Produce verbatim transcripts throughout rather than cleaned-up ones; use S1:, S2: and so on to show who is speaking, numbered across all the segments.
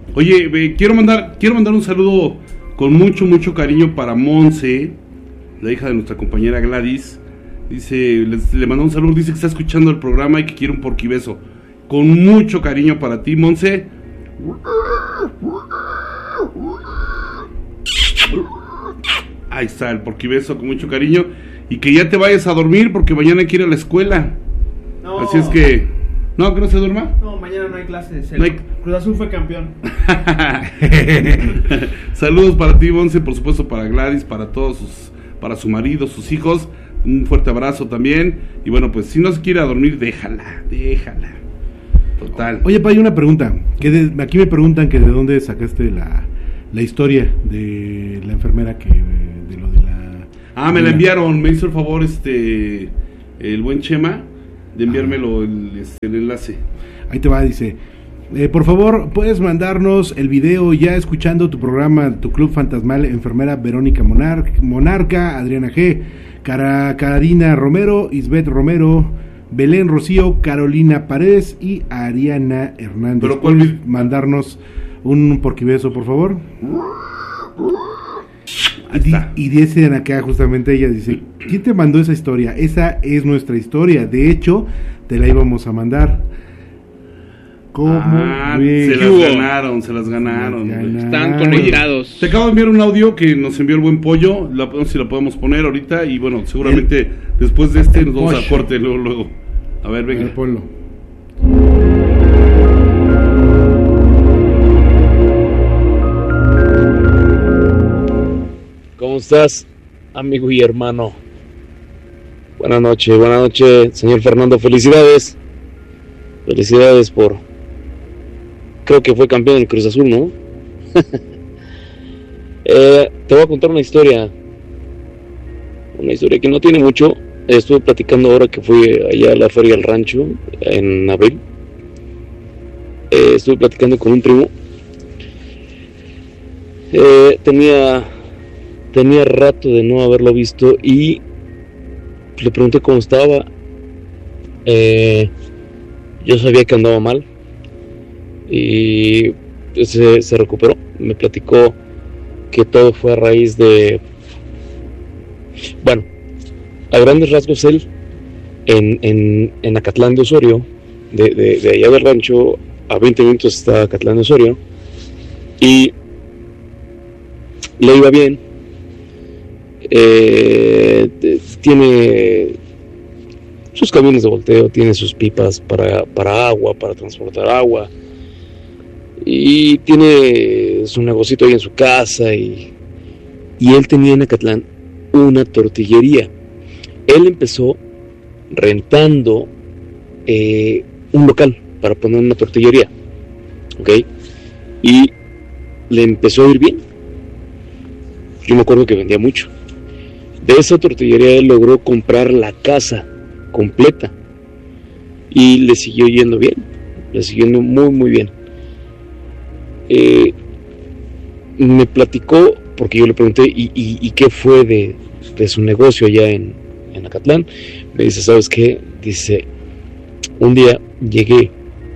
S1: Oye, eh, quiero mandar quiero mandar un saludo con mucho, mucho cariño para Monse, la hija de nuestra compañera Gladys. Dice, les, le mandó un saludo, dice que está escuchando el programa y que quiere un porquibeso. Con mucho cariño para ti, Monse. Ahí está el porquibeso con mucho cariño. Y que ya te vayas a dormir porque mañana hay que ir a la escuela.
S2: No.
S1: Así es que... ¿No? ¿Que no se duerma?
S2: No, mañana no hay clases. El
S1: No hay...
S2: Cruz Azul fue campeón.
S1: Saludos para ti, Monse, por supuesto para Gladys, para todos sus, para su marido, sus hijos. Un fuerte abrazo también. Y bueno, pues si no se quiere dormir, déjala, déjala. Total.
S3: Oye, pa, hay una pregunta. Que de, aquí me preguntan que de dónde sacaste la, la historia de la enfermera que de lo de la...
S1: Ah, me la enviaron, me hizo el favor este el buen Chema de enviármelo el, este, el enlace.
S3: Ahí te va, dice, eh, por favor, puedes mandarnos el video ya escuchando tu programa, tu club fantasmal, enfermera Verónica Monar- Monarca, Adriana G, Cara- Karina Romero, Isbeth Romero, Belén Rocío, Carolina Paredes y Ariana Hernández.
S1: Pero ¿cuál
S3: ¿puedes mandarnos un porquibeso, por favor? Y, y dicen acá justamente ella, dice, ¿quién te mandó esa historia? Esa es nuestra historia, de hecho, te la íbamos a mandar. ¿Cómo?
S1: Ah, se las ganaron, se las ganaron.
S3: ganaron.
S4: Están conectados.
S1: Te acabo de enviar un audio que nos envió el buen Pollo, la, no sé si la podemos poner ahorita y bueno, seguramente el, después de este nos vamos pollo. a corte luego, luego. A ver, venga.
S3: El polo.
S5: ¿Cómo estás, amigo y hermano? Buenas noches, buenas noches, señor Fernando, felicidades. Felicidades por... Creo que fue campeón del Cruz Azul, ¿no? eh, te voy a contar una historia. Una historia que no tiene mucho. Estuve platicando ahora que fui allá a la Feria del Rancho, en abril. Eh, estuve platicando con un primo. Eh, tenía... Tenía rato de no haberlo visto y le pregunté cómo estaba. Eh, yo sabía que andaba mal y se, se recuperó. Me platicó que todo fue a raíz de... Bueno, a grandes rasgos él en, en, en Acatlán de Osorio, de, de, de allá del rancho, a veinte minutos está Acatlán de Osorio, y le iba bien. Eh, tiene sus camiones de volteo, tiene sus pipas para, para agua, para transportar agua, y tiene su negocito ahí en su casa, y, y él tenía en Acatlán una tortillería. Él empezó rentando eh, un local para poner una tortillería, ¿ok? Y le empezó a ir bien. Yo me acuerdo que vendía mucho. De esa tortillería él logró comprar la casa completa y le siguió yendo bien, le siguió yendo muy muy bien. Eh, me platicó, porque yo le pregunté, ¿y, y, y qué fue de, de su negocio allá en, en Acatlán? Me dice, ¿sabes qué? Dice, un día llegué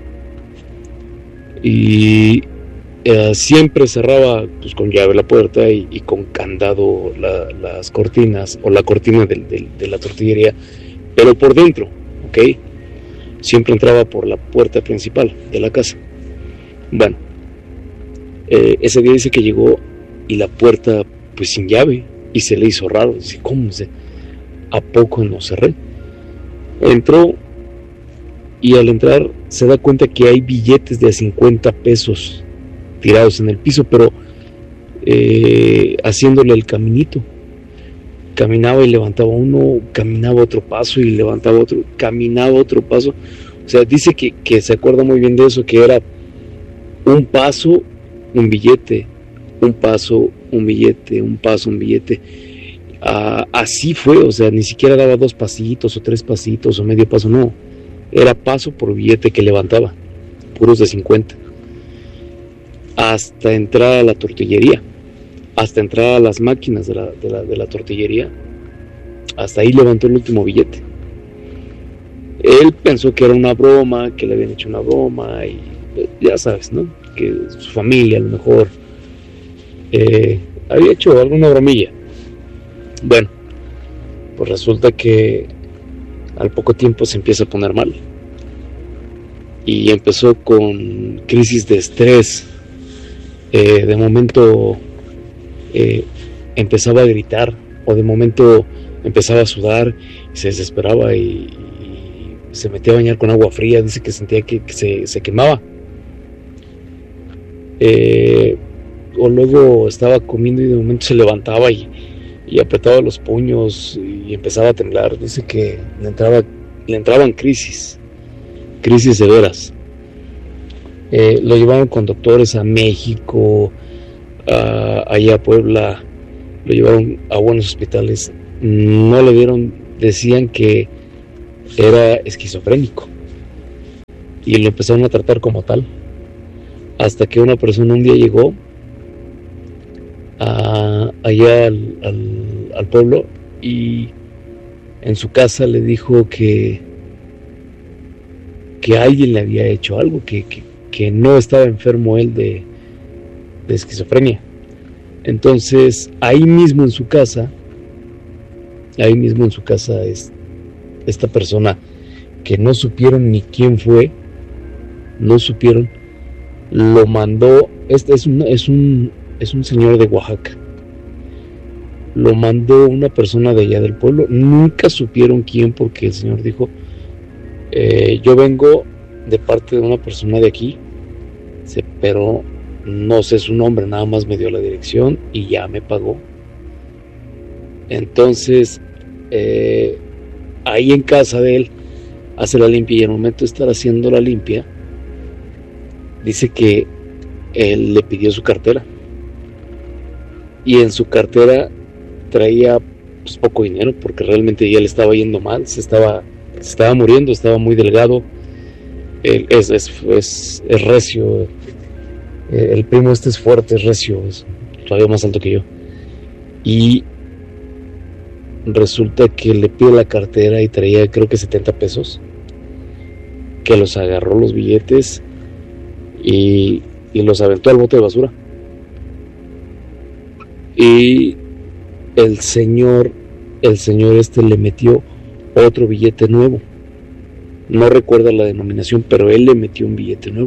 S5: y Uh, siempre cerraba pues, con llave la puerta y, y con candado la, las cortinas o la cortina de, de, de la tortillería, pero por dentro, ¿ok? Siempre entraba por la puerta principal de la casa. Bueno, eh, ese día dice que llegó y la puerta pues sin llave y se le hizo raro. Dice, ¿cómo se? ¿A poco no cerré? Entró y al entrar se da cuenta que hay billetes de cincuenta pesos tirados en el piso, pero eh, haciéndole el caminito. Caminaba y levantaba uno, caminaba otro paso y levantaba otro, caminaba otro paso. O sea, dice que, que se acuerda muy bien de eso, que era un paso, un billete, un paso, un billete, un paso, un billete. Ah, así fue, o sea, ni siquiera daba dos pasitos o tres pasitos o medio paso, no. Era paso por billete que levantaba, puros de cincuenta. Hasta entrar a la tortillería, hasta entrar a las máquinas de la, de la, de la tortillería, hasta ahí levantó el último billete. Él pensó que era una broma, que le habían hecho una broma y ya sabes, ¿no? Que su familia a lo mejor eh, había hecho alguna bromilla. Bueno, pues resulta que al poco tiempo se empieza a poner mal y empezó con crisis de estrés. Eh, de momento eh, empezaba a gritar, o de momento empezaba a sudar y se desesperaba y, y se metía a bañar con agua fría. Dice que sentía que, que se, se quemaba. Eh, o luego estaba comiendo y de momento se levantaba y, y apretaba los puños y empezaba a temblar. Dice que le entraba, le entraban crisis, crisis severas. Eh, lo llevaron con doctores a México, a, allá a Puebla, lo llevaron a buenos hospitales. No le dieron, decían que era esquizofrénico y lo empezaron a tratar como tal, hasta que una persona un día llegó a, allá al, al, al pueblo y en su casa le dijo que que alguien le había hecho algo, que, que, que no estaba enfermo él de, de esquizofrenia. Entonces ahí mismo en su casa ahí mismo en su casa es esta persona que no supieron ni quién fue, no supieron, lo mandó. Este es un, es un, es un señor de Oaxaca, lo mandó una persona de allá del pueblo. Nunca supieron quién, porque el señor dijo, eh, yo vengo de parte de una persona de aquí, pero no sé su nombre, nada más me dio la dirección y ya me pagó. Entonces eh, ahí en casa de él hace la limpia, y en el momento de estar haciendo la limpia dice que él le pidió su cartera, y en su cartera traía pues poco dinero, porque realmente ya le estaba yendo mal, se estaba, se estaba muriendo, estaba muy delgado. Él es, es, es, es recio, el primo este es fuerte, es recio, es todavía más alto que yo, y resulta que le pide la cartera y traía creo que setenta pesos, que los agarró los billetes y, y los aventó al bote de basura. Y el señor el señor este le metió otro billete nuevo, no recuerda la denominación, pero él le metió un billete nuevo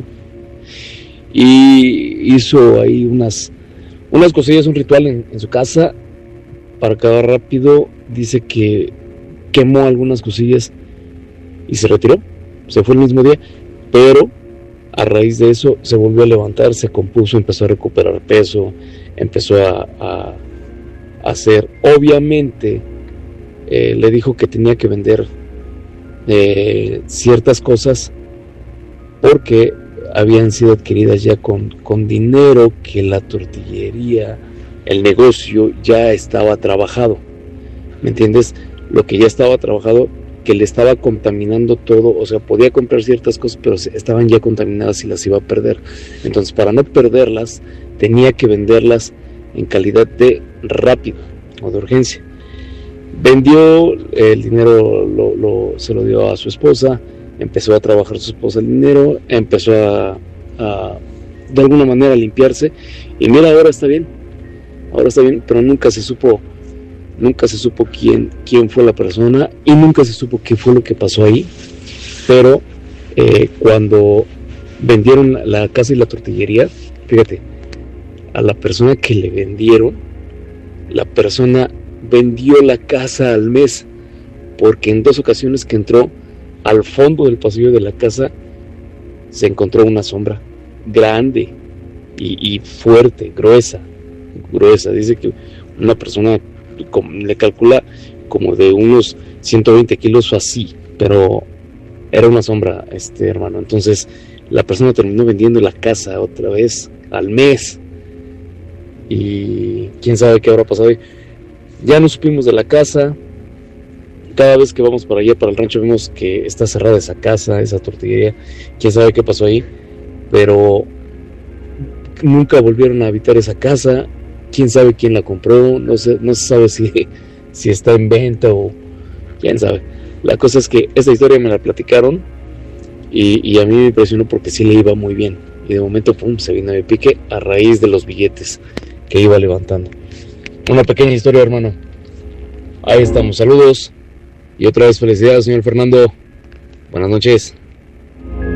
S5: y hizo ahí unas unas cosillas, un ritual en, en su casa para acabar rápido. Dice que quemó algunas cosillas y se retiró, se fue el mismo día, pero a raíz de eso se volvió a levantar, se compuso, empezó a recuperar peso, empezó a, a, a hacer, obviamente eh, le dijo que tenía que vender eh, ciertas cosas porque habían sido adquiridas ya con, con dinero que la tortillería, el negocio ya estaba trabajado, ¿me entiendes? Lo que ya estaba trabajado, que le estaba contaminando todo, o sea, podía comprar ciertas cosas, pero estaban ya contaminadas y las iba a perder. Entonces, para no perderlas, tenía que venderlas en calidad de rápido o de urgencia. Vendió el dinero, lo, lo, se lo dio a su esposa, empezó a trabajar su esposa el dinero, empezó a, a de alguna manera a limpiarse, y mira, ahora está bien, ahora está bien, pero nunca se supo, nunca se supo quién, quién fue la persona, y nunca se supo qué fue lo que pasó ahí. Pero eh, cuando vendieron la, la casa y la tortillería, fíjate, a la persona que le vendieron, la persona vendió la casa al mes, porque en dos ocasiones que entró al fondo del pasillo de la casa se encontró una sombra grande y, y fuerte, gruesa, gruesa. Dice que una persona le calcula como de unos ciento veinte kilos o así, pero era una sombra, este hermano. Entonces la persona terminó vendiendo la casa otra vez al mes, y quién sabe qué habrá pasado ahí. Ya no supimos de la casa. Cada vez que vamos para allá, para el rancho, vemos que está cerrada esa casa, esa tortillería. Quién sabe qué pasó ahí, pero nunca volvieron a habitar esa casa. Quién sabe quién la compró, no sé, no se sabe si, si está en venta o quién sabe. La cosa es que esta historia me la platicaron y, y a mí me impresionó porque sí le iba muy bien. Y de momento, pum, se vino de pique a raíz de los billetes que iba levantando. Una pequeña historia, hermano. Ahí estamos, saludos. Y otra vez felicidades, señor Fernando. Buenas noches.